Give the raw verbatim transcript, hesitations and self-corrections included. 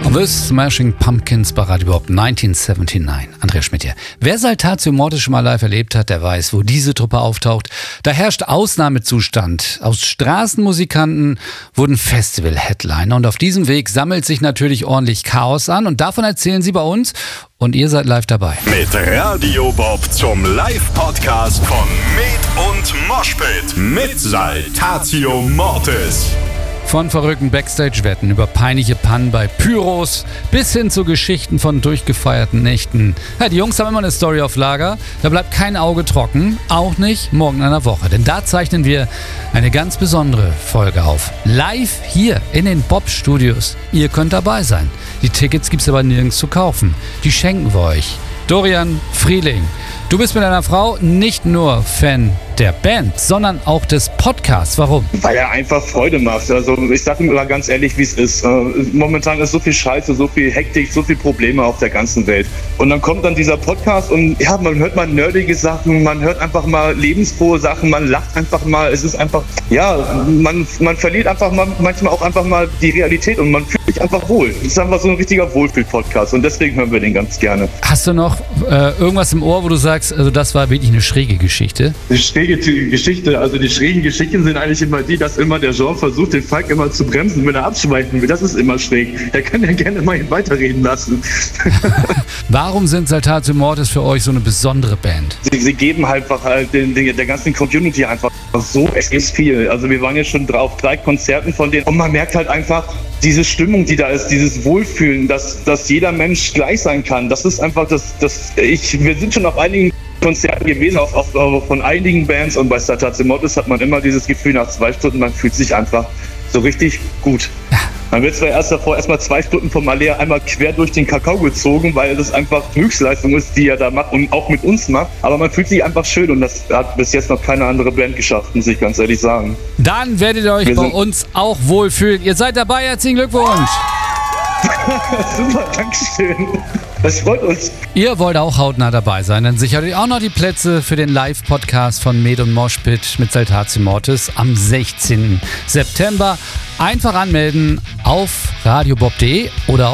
The Smashing Pumpkins bei Radio Bob neunzehnhundertneunundsiebzig. Andreas Schmidt hier. Wer Saltatio Mortis schon mal live erlebt hat, der weiß, wo diese Truppe auftaucht. Da herrscht Ausnahmezustand. Aus Straßenmusikanten wurden Festival-Headliner. Und auf diesem Weg sammelt sich natürlich ordentlich Chaos an. Und davon erzählen sie bei uns. Und ihr seid live dabei. Mit Radio Bob zum Live-Podcast von Med und Moshpit mit Saltatio Mortis. Von verrückten Backstage-Wetten über peinliche Pannen bei Pyros bis hin zu Geschichten von durchgefeierten Nächten. Ja, die Jungs haben immer eine Story auf Lager. Da bleibt kein Auge trocken, auch nicht morgen in einer Woche. Denn da zeichnen wir eine ganz besondere Folge auf. Live hier in den Bob-Studios. Ihr könnt dabei sein. Die Tickets gibt's aber nirgends zu kaufen. Die schenken wir euch. Dorian Frieling, du bist mit deiner Frau nicht nur Fan der Band, sondern auch des Podcasts. Warum? Weil er einfach Freude macht. Also ich sage mal ganz ehrlich, wie es ist. Momentan ist so viel Scheiße, so viel Hektik, so viel Probleme auf der ganzen Welt. Und dann kommt dann dieser Podcast und ja, man hört mal nerdige Sachen, man hört einfach mal lebensfrohe Sachen, man lacht einfach mal. Es ist einfach, ja, man, man verliert einfach mal, manchmal auch einfach mal die Realität und man fühlt sich einfach wohl. Es ist einfach so ein richtiger Wohlfühl-Podcast und deswegen hören wir den ganz gerne. Hast du noch äh, irgendwas im Ohr, wo du sagst, also das war wirklich eine schräge Geschichte? Die schräge Geschichte, also die schrägen Geschichten sind eigentlich immer die, dass immer der Jean versucht, den Falk immer zu bremsen, wenn er abschweifen will. Das ist immer schräg. Er kann ja gerne mal ihn weiterreden lassen. Warum sind Saltatio Mortis für euch so eine besondere Band? Sie, sie geben einfach halt den, den, der ganzen Community einfach so extrem viel. Also wir waren jetzt schon auf drei Konzerten von denen und man merkt halt einfach, diese Stimmung, die da ist, dieses Wohlfühlen, dass, dass jeder Mensch gleich sein kann. Das ist einfach das, das ich, wir sind schon auf einigen Konzerten gewesen, auch, auch, auch von einigen Bands und bei Saltatio Mortis hat man immer dieses Gefühl, nach zwei Stunden, man fühlt sich einfach so richtig gut. Man wird zwar erst davor erstmal zwei Stunden vom Alea einmal quer durch den Kakao gezogen, weil das einfach Höchstleistung ist, die er da macht und auch mit uns macht, aber man fühlt sich einfach schön und das hat bis jetzt noch keine andere Band geschafft, muss ich ganz ehrlich sagen. Dann werdet ihr euch Wir bei uns auch wohlfühlen. Ihr seid dabei, herzlichen Glückwunsch! Super, Dankeschön. Das freut uns. Ihr wollt auch hautnah dabei sein, dann sichert euch auch noch die Plätze für den Live-Podcast von Med und Moshpit mit Saltatio Mortis am sechzehnten September. Einfach anmelden auf radiobob punkt de oder